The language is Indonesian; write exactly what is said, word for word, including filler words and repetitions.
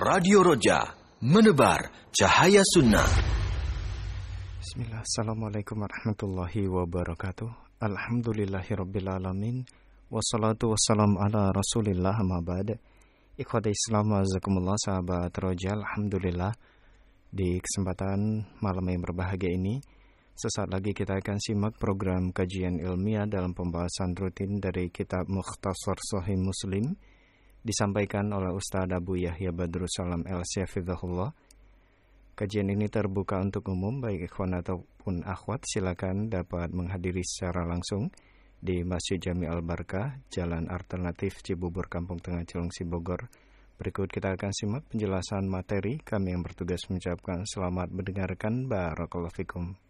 Radio Roja, menebar cahaya sunnah. Bismillah, Assalamualaikum warahmatullahi wabarakatuh. Alhamdulillahirabbil alamin. Wassalatu wassalamu ala Rasulillah amma ba'd. Ikhwati Islam wazakumullah, sahabat Roja, alhamdulillah di kesempatan malam yang berbahagia ini sesaat lagi kita akan simak program kajian ilmiah dalam pembahasan rutin dari kitab Mukhtasar Sahih Muslim disampaikan oleh Ustaz Abu Yahya Badrussalam El-Syafidhahullah. Kajian ini terbuka untuk umum, baik ikhwan ataupun akhwat silakan dapat menghadiri secara langsung di Masjid Jami Al-Barkah, Jalan Alternatif Cibubur, Kampung Tengah, Cilengsi, Bogor. Berikut kita akan simak penjelasan materi. Kami yang bertugas mengucapkan selamat mendengarkan. Barakallahu fikum.